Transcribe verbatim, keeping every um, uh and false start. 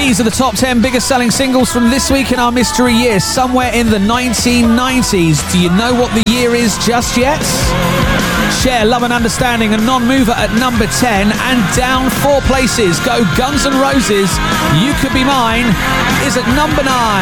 These are the top ten biggest selling singles from this week in our mystery year, somewhere in the nineteen nineties. Do you know what the year is just yet? Share Love and Understanding, a non-mover at number ten, and down four places go Guns N' Roses. You Could Be Mine is at number nine.